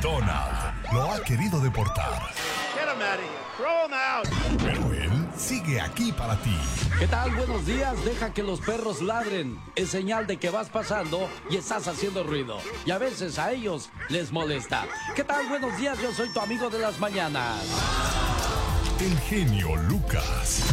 Donald lo ha querido deportar. Pero él sigue aquí para ti. ¿Qué tal? Buenos días. Deja que los perros ladren. Es señal de que vas pasando y estás haciendo ruido. Y a veces a ellos les molesta. ¿Qué tal? Buenos días. Yo soy tu amigo de las mañanas. El genio Lucas.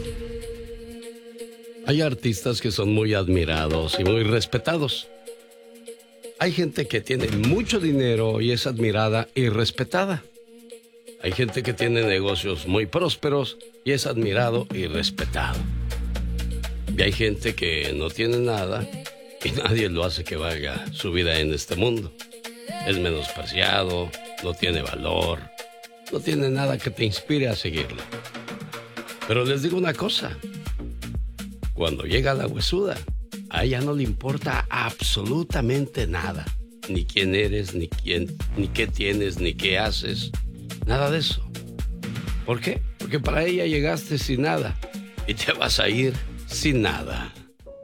Hay artistas que son muy admirados y muy respetados. Hay gente que tiene mucho dinero y es admirada y respetada. Hay gente que tiene negocios muy prósperos y es admirado y respetado. Y hay gente que no tiene nada y nadie lo hace que valga su vida en este mundo. Es menospreciado, no tiene valor, no tiene nada que te inspire a seguirlo. Pero les digo una cosa, cuando llega la huesuda, a ella no le importa absolutamente nada. Ni quién eres, ni qué tienes, ni qué haces. Nada de eso. ¿Por qué? Porque para ella llegaste sin nada y te vas a ir sin nada.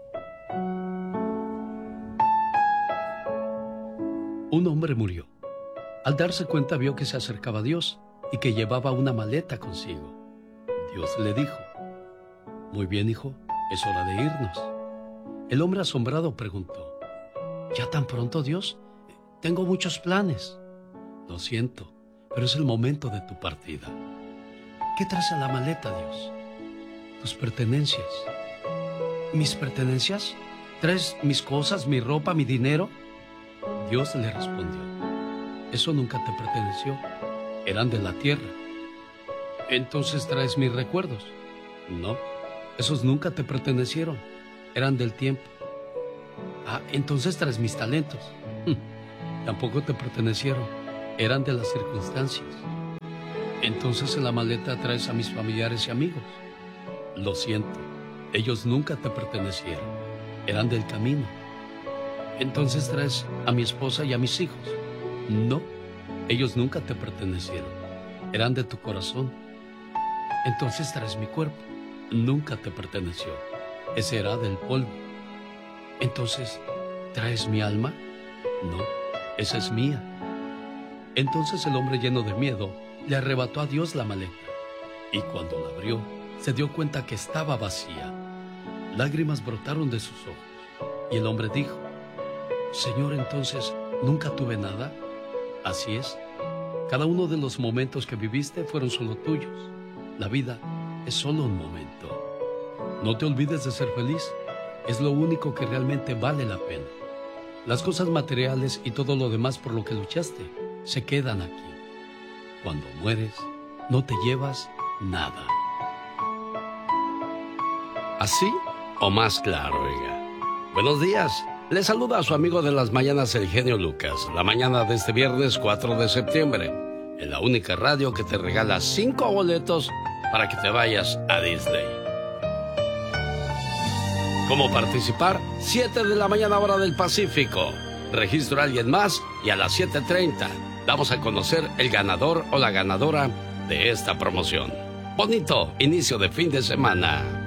Un hombre murió. Al darse cuenta vio que se acercaba a Dios y que llevaba una maleta consigo. Dios le dijo: muy bien, hijo, es hora de irnos. El hombre asombrado preguntó: ¿ya tan pronto, Dios? Tengo muchos planes. Lo siento, pero es el momento de tu partida. ¿Qué traes en la maleta, Dios? Tus pertenencias. ¿Mis pertenencias? ¿Traes mis cosas, mi ropa, mi dinero? Dios le respondió: eso nunca te perteneció, eran de la tierra. ¿Entonces traes mis recuerdos? No, esos nunca te pertenecieron, eran del tiempo. Ah, entonces traes mis talentos. Tampoco te pertenecieron, eran de las circunstancias. Entonces en la maleta traes a mis familiares y amigos. Lo siento, ellos nunca te pertenecieron, eran del camino. Entonces traes a mi esposa y a mis hijos. No, ellos nunca te pertenecieron, eran de tu corazón. Entonces traes mi cuerpo, nunca te perteneció, ese era del polvo. Entonces, ¿traes mi alma? No, esa es mía. Entonces el hombre, lleno de miedo, le arrebató a Dios la maleta. Y cuando la abrió, se dio cuenta que estaba vacía. Lágrimas brotaron de sus ojos. Y el hombre dijo: Señor, entonces, ¿nunca tuve nada? Así es. Cada uno de los momentos que viviste fueron solo tuyos. La vida es solo un momento. No te olvides de ser feliz. Es lo único que realmente vale la pena. Las cosas materiales y todo lo demás por lo que luchaste se quedan aquí. Cuando mueres, no te llevas nada. ¿Así o más claro, oiga? Buenos días. Le saluda a su amigo de las mañanas, el genio Lucas. La mañana de este viernes 4 de septiembre. En la única radio que te regala 5 boletos para que te vayas a Disney. ¿Cómo participar? 7 de la mañana, hora del Pacífico. Registro a alguien más y a las 7:30 vamos a conocer el ganador o la ganadora de esta promoción. Bonito inicio de fin de semana.